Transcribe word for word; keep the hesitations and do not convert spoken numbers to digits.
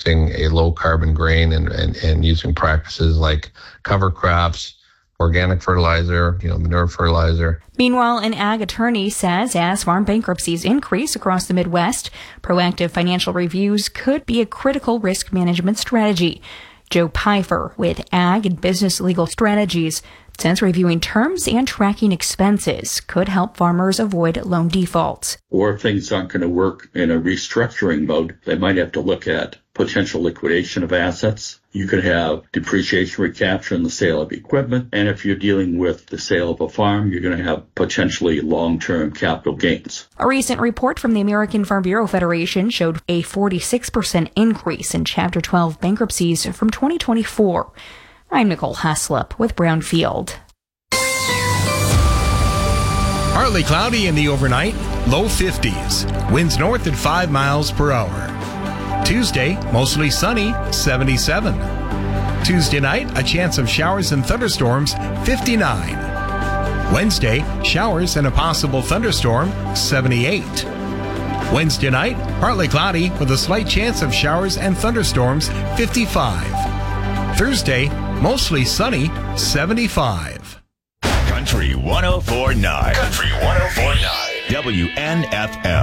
producing a low-carbon grain and, and, and using practices like cover crops, organic fertilizer, you know, manure fertilizer. Meanwhile, an ag attorney says as farm bankruptcies increase across the Midwest, proactive financial reviews could be a critical risk management strategy. Joe Pfeiffer with Ag and Business Legal Strategies says reviewing terms and tracking expenses could help farmers avoid loan defaults. Or if things aren't going to work in a restructuring mode, they might have to look at potential liquidation of assets. You could have depreciation recapture in the sale of equipment. And if you're dealing with the sale of a farm, you're going to have potentially long-term capital gains. A recent report from the American Farm Bureau Federation showed a forty-six percent increase in Chapter twelve bankruptcies from twenty twenty-four. I'm Nicole Haslip with Brownfield. Partly cloudy in the overnight, low fifties. Winds north at five miles per hour. Tuesday, mostly sunny, seventy-seven. Tuesday night, a chance of showers and thunderstorms, fifty-nine. Wednesday, showers and a possible thunderstorm, seventy-eight. Wednesday night, partly cloudy with a slight chance of showers and thunderstorms, fifty-five. Thursday, mostly sunny, seventy-five. Country one oh four point nine. Country one oh four point nine. W N F M.